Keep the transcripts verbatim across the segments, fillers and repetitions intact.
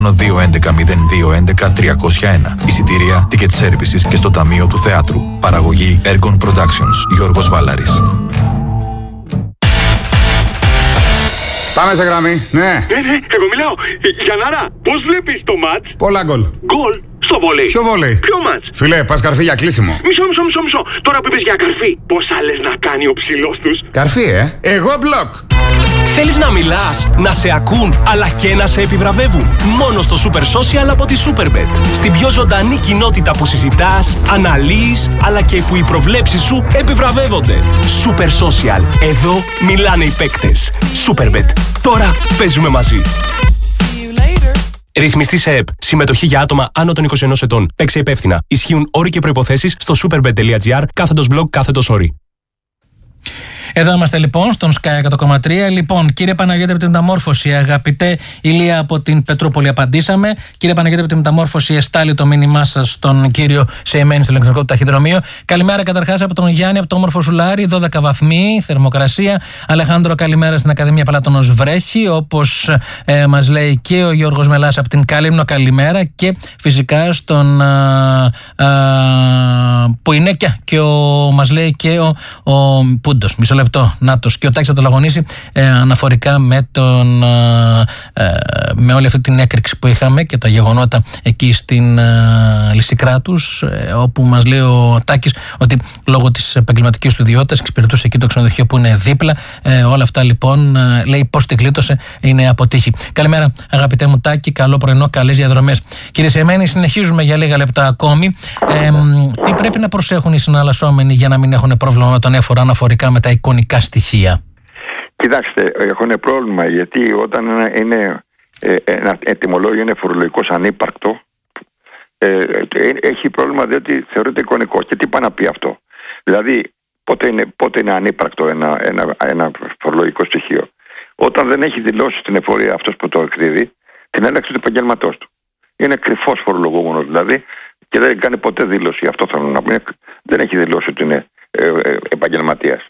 δύο έντεκα μηδέν δύο έντεκα τριακόσια ένα. Εισιτήρια, ticket services και στο Ταμείο του Θεάτρου. Παραγωγή Ergon Productions. Γιώργος Βάλαρης. Πάμε σε γραμμή, ναι. Ναι, ναι, εγώ μιλάω. Γιαννάρα, πώς βλέπεις το μάτς? Πολλά γκολ. Γκολ στο βόλεϊ. Ποιο βόλεϊ? Ποιο μάτς? Φιλέ, πας καρφί για κλείσιμο. Μισό, μισό, μισό, μισό. Τώρα που είπες για καρφί, πόσα λες να κάνει ο ψηλός τους? Καρφί, ε. Εγώ μπλοκ. Θέλεις να μιλάς, να σε ακούν, αλλά και να σε επιβραβεύουν? Μόνο στο Super Social από τη Superbet. Στην πιο ζωντανή κοινότητα που συζητάς, αναλύεις, αλλά και που οι προβλέψεις σου επιβραβεύονται. Super Social. Εδώ μιλάνε οι παίκτες. Superbet. Τώρα παίζουμε μαζί. Ρυθμιστή σε ΕΠ. Συμμετοχή για άτομα άνω των είκοσι ενός ετών. Παίξε υπεύθυνα. Ισχύουν όροι και προϋποθέσεις στο superbet.gr κάθετος blog κάθετος όροι. Εδώ είμαστε λοιπόν στον Sky εκατό κόμμα τρία. Λοιπόν, κύριε Παναγιώτη από την Μεταμόρφωση, αγαπητέ Ηλία από την Πετρούπολη, απαντήσαμε. Κύριε Παναγιώτη από την Μεταμόρφωση, εστάλει το μήνυμά σας στον κύριο Σεϊμένη στο ηλεκτρονικό του ταχυδρομείο. Καλημέρα καταρχάς από τον Γιάννη από το όμορφο Σουλάρι, δώδεκα βαθμοί, θερμοκρασία. Αλεχάνδρο, καλημέρα στην Ακαδημία Παλάτωνος βρέχει, όπως ε, μας λέει και ο Γιώργος Μελάς από την Καλύμνο, καλημέρα. Και φυσικά στον α, α, που είναι και, και ο, μας λέει και ο, ο Πούντος. Μισό λεπτό, Νάτος. Και ο Τάκης θα το λαγωνίσει ε, αναφορικά με, τον, ε, με όλη αυτή την έκρηξη που είχαμε και τα γεγονότα εκεί στην ε, Λυσικράτους, ε, όπου μας λέει ο Τάκης ότι λόγω της επαγγελματικής του ιδιότητας εξυπηρετούσε εκεί το ξενοδοχείο που είναι δίπλα. Ε, όλα αυτά λοιπόν, ε, λέει πώς τη γλίτωσε, είναι αποτύχει. Καλημέρα, αγαπητέ μου Τάκη, καλό πρωινό, καλές διαδρομές. Κύριε Σεϊμένη, συνεχίζουμε για λίγα λεπτά ακόμη. Ε, τι πρέπει να προσέχουν οι συναλλασσόμενοι για να μην έχουν πρόβλημα με τον έφορο αναφορικά με τα εικονικά στοιχεία? Κοιτάξτε, έχουν πρόβλημα γιατί όταν είναι ε, ένα ετοιμολόγιο είναι φορολογικός ανύπαρκτο, ε, έχει πρόβλημα διότι θεωρείται εικονικό. Και τι πάει να πει αυτό? Δηλαδή, πότε είναι, πότε είναι ανύπαρκτο ένα, ένα, ένα φορολογικό στοιχείο? Όταν δεν έχει δηλώσει στην εφορία αυτός που το εκδίδει την ένταξη του επαγγελματός του. Είναι κρυφός φορολογούμενος δηλαδή και δεν κάνει ποτέ δήλωση. Αυτό θέλω να πω. Δεν έχει δηλώσει ότι είναι ε, ε, επαγγελματίας.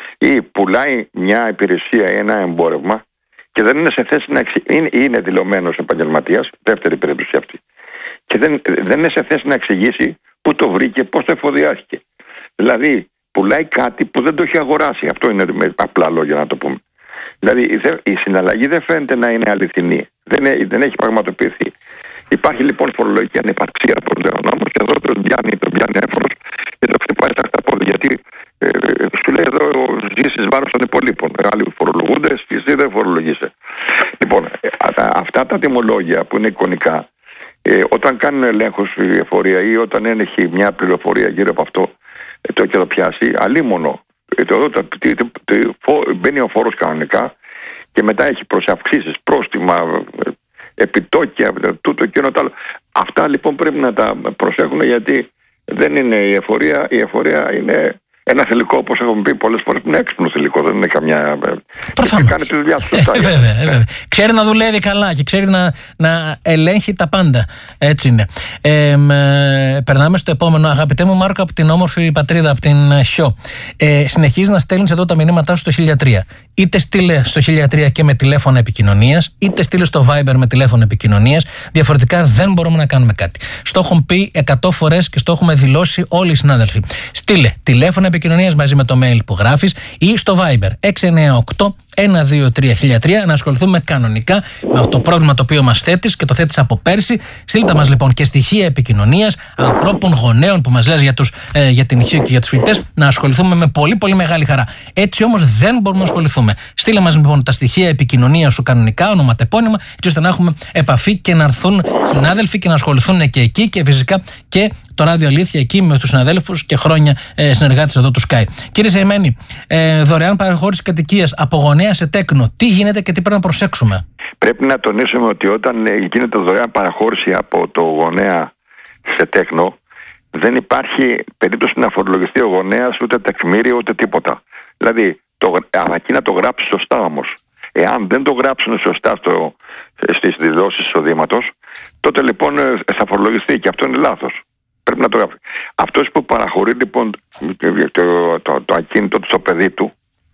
Ή πουλάει μια υπηρεσία ή ένα εμπόρευμα και δεν είναι σε θέση να εξηγήσει. Είναι, είναι δηλωμένος επαγγελματίας, δεύτερη περίπτωση αυτή. Και δεν, δεν είναι σε θέση να εξηγήσει πού το βρήκε, πώς το εφοδιάστηκε. Δηλαδή, πουλάει κάτι που δεν το έχει αγοράσει. Αυτό είναι με απλά λόγια να το πούμε. Δηλαδή, η συναλλαγή δεν φαίνεται να είναι αληθινή. Δεν, δεν έχει πραγματοποιηθεί. Υπάρχει λοιπόν φορολογική ανυπαρξία από τον νόμο και εδώ τον πιάνει, τον πιάνει έφορος και το χτυπάει στα χταπόδια. Γιατί ε, σου λέει εδώ ζήσεις βάρος των υπολείπων. Άλλοι φορολογούνται, εσύ δεν φορολογείσαι. Λοιπόν, ε, αυτά τα τιμολόγια που είναι εικονικά, ε, όταν κάνουν ελέγχους η εφορία ή όταν έχει μια πληροφορία γύρω από αυτό ε, το, και το πιάσει, αλίμονο. Ε, το, το, το, το, το, το, μπαίνει ο φόρος κανονικά και μετά έχει προσαυξήσεις, πρόστιμα, ε, επιτόκια, τούτο και το άλλο. Αυτά λοιπόν πρέπει να τα προσέχουν γιατί δεν είναι η εφορία. Η εφορία είναι ένα θηλυκό, όπως έχουμε πει πολλές φορές, που είναι έξυπνο θηλυκό. Δεν είναι καμιά. Προφανώς. Κάνει τη δουλειά του. Ε, βέβαια, ε, βέβαια. Ξέρει να δουλεύει καλά και ξέρει να, να ελέγχει τα πάντα. Έτσι είναι. Ε, ε, περνάμε στο επόμενο. Αγαπητέ μου Μάρκο από την όμορφη πατρίδα, από την Χιό. Ε, συνεχίζει να στέλνει εδώ τα μηνύματά σου στο χίλια τρία. Είτε στείλε στο χίλια τρία και με τηλέφωνο επικοινωνίας, είτε στείλε στο Viber με τηλέφωνο επικοινωνίας. Διαφορετικά δεν μπορούμε να κάνουμε κάτι. Στο έχουν πει εκατό φορές και στο έχουμε δηλώσει όλοι οι συνάδελφοι. Στείλε τηλέφωνο επικοινωνίας μαζί με το mail που γράφεις ή στο Viber έξι εννιά οκτώ ένα δύο τρία χίλια τρία να ασχοληθούμε κανονικά με το πρόβλημα το οποίο μας θέτεις και το θέτεις από πέρσι. Στείλτε μας λοιπόν και στοιχεία επικοινωνίας ανθρώπων, γονέων που μας λες για, τους, ε, για την ηχείο και για τους φοιτητές, να ασχοληθούμε με πολύ πολύ μεγάλη χαρά. Έτσι όμως δεν μπορούμε να ασχοληθούμε. Στείλε μας λοιπόν τα στοιχεία επικοινωνίας σου κανονικά, ονοματεπώνυμα, έτσι ώστε να έχουμε επαφή και να έρθουν συνάδελφοι και να ασχοληθούν και εκεί και φυσικά και το Ράδιο Αλήθεια εκεί με τους συναδέλφους και χρόνια ε, συνεργάτες εδώ του Sky. Κύριε Σεϊμένη, ε, δωρεάν παραχώρηση κατοικίας από γονέα σε τέκνο, τι γίνεται και τι πρέπει να προσέξουμε? Πρέπει να τονίσουμε ότι όταν γίνεται δωρεάν παραχώρηση από το γονέα σε τέκνο, δεν υπάρχει περίπτωση να φορολογηθεί ο γονέας ούτε τεκμήριο ούτε τίποτα. Δηλαδή, το, αρκεί να το γράψει σωστά όμως. Εάν δεν το γράψουν σωστά στο, στις δηλώσεις εισοδήματος, τότε λοιπόν θα φορολογηθεί και αυτό είναι λάθος. Πρέπει να το γράφει. Αυτός που παραχωρεί λοιπόν το, το, το, το ακίνητο του στο παιδί του,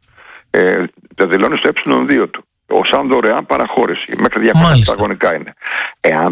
ε, το δηλώνει στο ε δύο του. Ως αν δωρεάν παραχώρηση. Μέχρι διακόσια τετραγωνικά είναι. Εάν